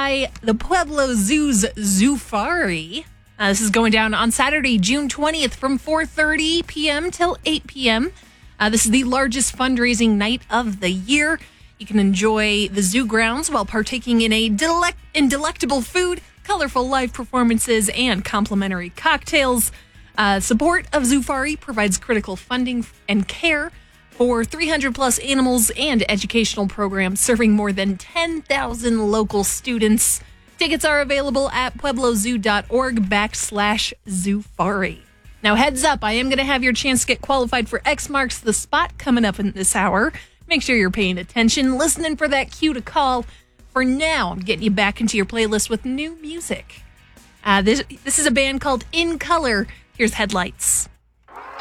by the Pueblo Zoo's Zoofari. This is going down on Saturday, June 20th from 4:30 p.m. till 8 p.m. This is the largest fundraising night of the year. You can enjoy the zoo grounds while partaking in delectable food, colorful live performances, and complimentary cocktails. Support of Zoofari provides critical funding and care for 300 plus animals and educational programs serving more than 10,000 local students. Tickets are available at pueblozoo.org/Zoofari. Now, heads up, I am going to have your chance to get qualified for X Marks the Spot coming up in this hour. Make sure you're paying attention, listening for that cue to call. For now, I'm getting you back into your playlist with new music. This is a band called In Color. Here's Headlights.